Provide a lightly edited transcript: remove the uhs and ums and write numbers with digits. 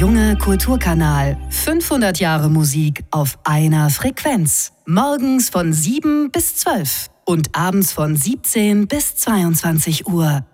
junge Kulturkanal. 500 Jahre Musik auf einer Frequenz. Morgens von 7 bis 12 und abends von 17 bis 22 Uhr.